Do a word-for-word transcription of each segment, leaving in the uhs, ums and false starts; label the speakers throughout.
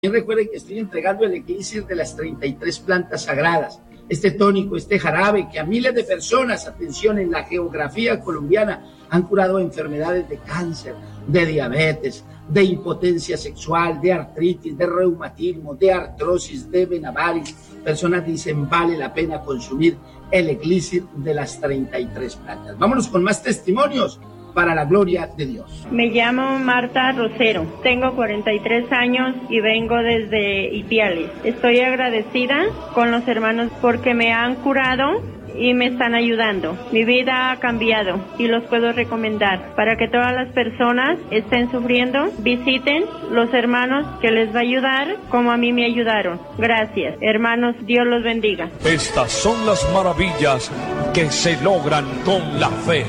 Speaker 1: Recuerden que estoy entregando el elixir de las treinta y tres plantas sagradas, este tónico, este jarabe que a miles de personas, atención, en la geografía colombiana han curado enfermedades de cáncer, de diabetes, de impotencia sexual, de artritis, de reumatismo, de artrosis, de venabaris. Personas dicen vale la pena consumir el elixir de las treinta y tres plantas. Vámonos con más testimonios para la gloria de Dios.
Speaker 2: Me llamo Marta Rosero, tengo cuarenta y tres años y vengo desde Ipiales. Estoy agradecida con los hermanos porque me han curado y me están ayudando. Mi vida ha cambiado y los puedo recomendar para que todas las personas estén sufriendo, visiten los hermanos que les va a ayudar como a mí me ayudaron. Gracias, hermanos, Dios los bendiga.
Speaker 3: Estas son las maravillas que se logran con la fe.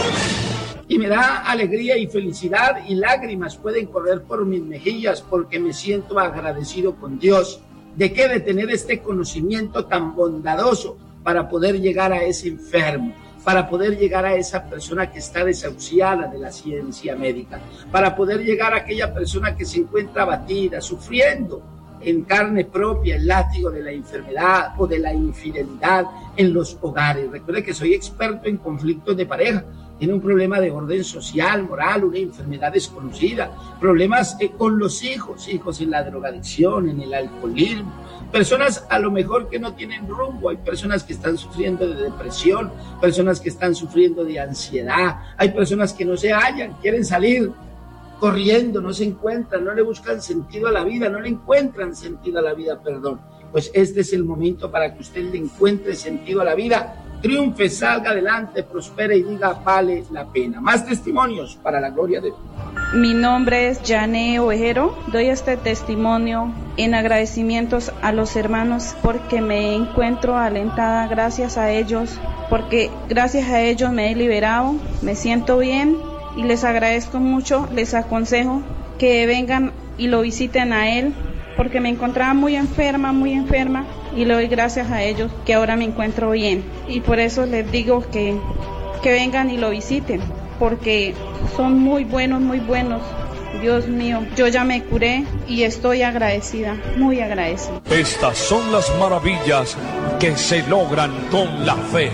Speaker 1: Y me da alegría y felicidad y lágrimas pueden correr por mis mejillas porque me siento agradecido con Dios. ¿De qué? De tener este conocimiento tan bondadoso para poder llegar a ese enfermo, para poder llegar a esa persona que está desahuciada de la ciencia médica, para poder llegar a aquella persona que se encuentra abatida, sufriendo en carne propia el látigo de la enfermedad o de la infidelidad en los hogares. Recuerde que soy experto en conflictos de pareja. Tiene un problema de orden social, moral, una enfermedad desconocida, problemas eh, con los hijos, hijos en la drogadicción, en el alcoholismo, personas a lo mejor que no tienen rumbo, hay personas que están sufriendo de depresión, personas que están sufriendo de ansiedad, hay personas que no se hallan, quieren salir corriendo, no se encuentran, no le buscan sentido a la vida, no le encuentran sentido a la vida, perdón. Pues este es el momento para que usted le encuentre sentido a la vida, triunfe, salga adelante, prospere y diga vale la pena. Más testimonios para la gloria de Dios.
Speaker 4: Mi nombre es Jane Ovejero, doy este testimonio en agradecimientos a los hermanos porque me encuentro alentada gracias a ellos, porque gracias a ellos me he liberado, me siento bien y les agradezco mucho, les aconsejo que vengan y lo visiten a él, porque me encontraba muy enferma, muy enferma, y le doy gracias a ellos que ahora me encuentro bien. Y por eso les digo que, que vengan y lo visiten, porque son muy buenos, muy buenos. Dios mío, yo ya me curé y estoy agradecida, muy agradecida.
Speaker 3: Estas son las maravillas que se logran con la fe.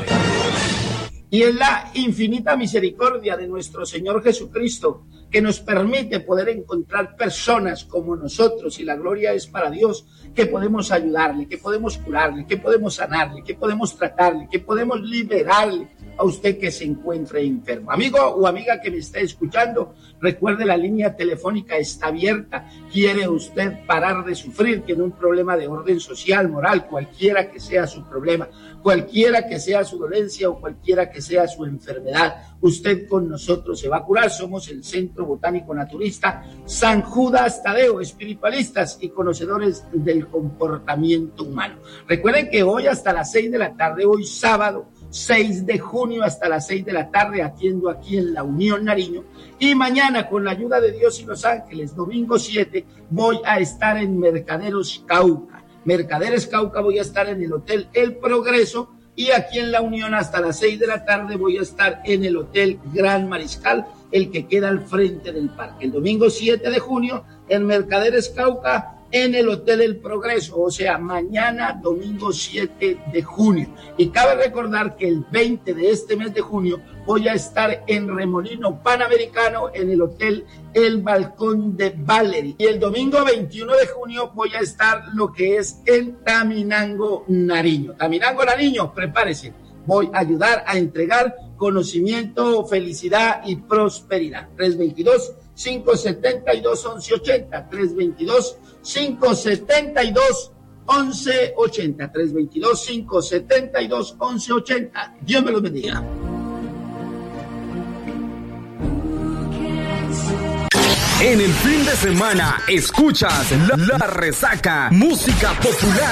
Speaker 1: Y es la infinita misericordia de nuestro Señor Jesucristo que nos permite poder encontrar personas como nosotros, y la gloria es para Dios, que podemos ayudarle, que podemos curarle, que podemos sanarle, que podemos tratarle, que podemos liberarle a usted que se encuentre enfermo. Amigo o amiga que me está escuchando, recuerde, la línea telefónica está abierta. ¿Quiere usted parar de sufrir? ¿Tiene un problema de orden social, moral, cualquiera que sea su problema, cualquiera que sea su dolencia o cualquiera que sea su enfermedad? Usted con nosotros se va a curar. Somos el Centro Botánico Naturista San Judas Tadeo, espiritualistas y conocedores del comportamiento humano. Recuerden que hoy hasta las seis de la tarde, hoy sábado seis de junio hasta las seis de la tarde, atiendo aquí en La Unión, Nariño, y mañana con la ayuda de Dios y los ángeles, domingo siete, voy a estar en Mercaderes Cauca. Mercaderes Cauca voy a estar en el Hotel El Progreso, y aquí en La Unión hasta las seis de la tarde voy a estar en el Hotel Gran Mariscal, el que queda al frente del parque. El domingo siete de junio en Mercaderes Cauca, en el Hotel El Progreso, o sea, mañana domingo siete de junio. Y cabe recordar que el veinte de este mes de junio voy a estar en Remolino Panamericano, en el Hotel El Balcón de Valerie. Y el domingo veintiuno de junio voy a estar lo que es en Taminango, Nariño. Taminango, Nariño, prepárese. Voy a ayudar a entregar conocimiento, felicidad y prosperidad. tres veintidós, cinco setenta y dos, once ochenta. tres veintidós, cinco setenta y dos, once ochenta. tres veintidós, cinco setenta y dos, once ochenta. Dios me los bendiga.
Speaker 5: En el fin de semana escuchas La, la Resaca, música popular.